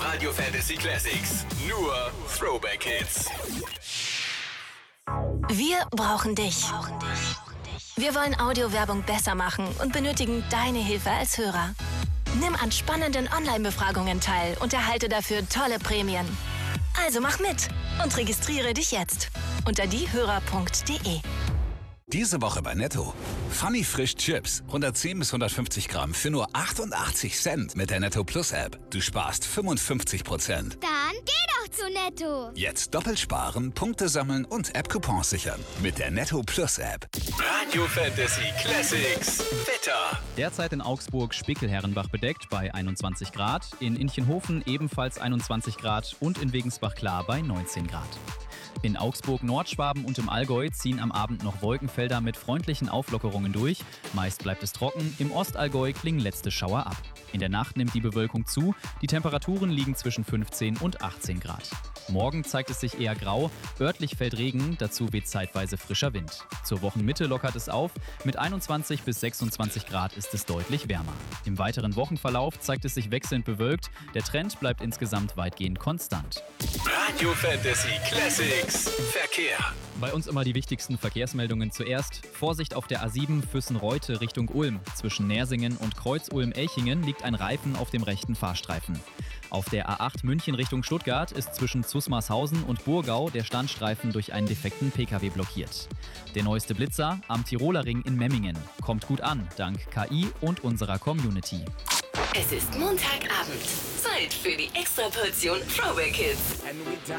Radio Fantasy Classics. Nur Throwback Hits. Wir brauchen dich. Wir wollen Audiowerbung besser machen und benötigen deine Hilfe als Hörer. Nimm an spannenden Online-Befragungen teil und erhalte dafür tolle Prämien. Also mach mit und registriere dich jetzt unter diehörer.de. Diese Woche bei Netto. Funny Frisch Chips. 110 bis 150 Gramm für nur 88 Cent mit der Netto Plus App. Du sparst 55%. Dann geh doch zu Netto. Jetzt doppelt sparen, Punkte sammeln und App-Coupons sichern. Mit der Netto Plus App. Radio Fantasy Classics. Wetter. Derzeit in Augsburg Spickel-Herrenbach bedeckt bei 21 Grad, in Inchenhofen ebenfalls 21 Grad und in Wegensbach-Klar bei 19 Grad. In Augsburg, Nordschwaben und im Allgäu ziehen am Abend noch Wolkenfelder mit freundlichen Auflockerungen durch. Meist bleibt es trocken, im Ostallgäu klingen letzte Schauer ab. In der Nacht nimmt die Bewölkung zu, die Temperaturen liegen zwischen 15 und 18 Grad. Morgen zeigt es sich eher grau, örtlich fällt Regen, dazu weht zeitweise frischer Wind. Zur Wochenmitte lockert es auf, mit 21 bis 26 Grad ist es deutlich wärmer. Im weiteren Wochenverlauf zeigt es sich wechselnd bewölkt, der Trend bleibt insgesamt weitgehend konstant. Radio Fantasy Classics. Verkehr. Bei uns immer die wichtigsten Verkehrsmeldungen zuerst. Vorsicht auf der A7 Füssen-Reute Richtung Ulm. Zwischen Nersingen und Kreuz-Ulm-Elchingen liegt ein Reifen auf dem rechten Fahrstreifen. Auf der A8 München Richtung Stuttgart ist zwischen Zusmarshausen und Burgau der Standstreifen durch einen defekten Pkw blockiert. Der neueste Blitzer am Tiroler Ring in Memmingen. Kommt gut an, dank KI und unserer Community. Es ist Montagabend. Zeit für die Extraportion Throwback Hits.